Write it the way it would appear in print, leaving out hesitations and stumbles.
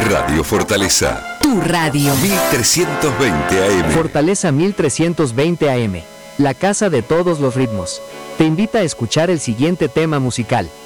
Radio Fortaleza. Tu radio. 1320 AM. Fortaleza 1320 AM. La casa de todos los ritmos. Te invita a escuchar el siguiente tema musical.